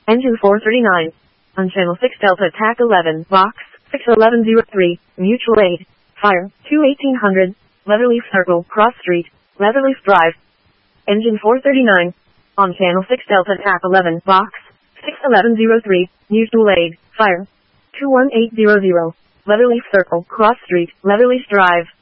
Engine 439. On channel 6 Delta TAC 11, box 61103, mutual aid. Fire, 21800, Leatherleaf Circle, Cross Street, Leatherleaf Drive. Engine 439. On channel 6 Delta TAC 11, box 61103, mutual aid. Fire, 21800, Leatherleaf Circle, Cross Street, Leatherleaf Drive.